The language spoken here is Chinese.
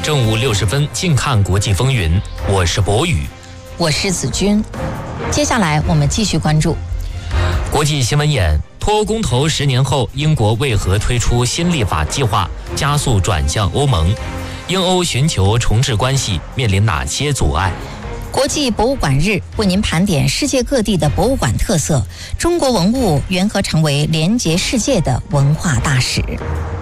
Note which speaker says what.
Speaker 1: 正午60分，近看国际风云。我是博宇，
Speaker 2: 我是子君。接下来我们继续关注
Speaker 1: 国际新闻眼。脱欧公投10年后，英国为何推出新立法计划，加速转向欧盟？英欧寻求重置关系，面临哪些阻碍？
Speaker 2: 国际博物馆日为您盘点世界各地的博物馆特色，中国文物缘何成为连结世界的文化大使？